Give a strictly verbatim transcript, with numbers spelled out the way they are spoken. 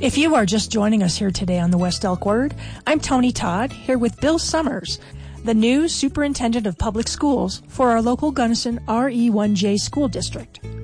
If you are just joining us here today on the West Elk Word, I'm Tony Todd, here with Bill Summers, the new Superintendent of Public Schools for our local Gunnison R E one J School District.